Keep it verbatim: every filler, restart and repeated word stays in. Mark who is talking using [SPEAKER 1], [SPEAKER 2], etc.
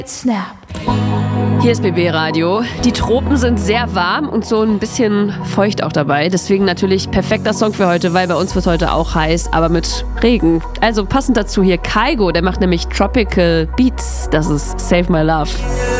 [SPEAKER 1] Snap.
[SPEAKER 2] Hier ist B B Radio. Die Tropen sind sehr warm und so ein bisschen feucht auch dabei. Deswegen natürlich perfekter Song für heute, weil bei uns wird heute auch heiß, aber mit Regen. Also passend dazu hier Kygo, der macht nämlich Tropical Beats. Das ist Save My Love.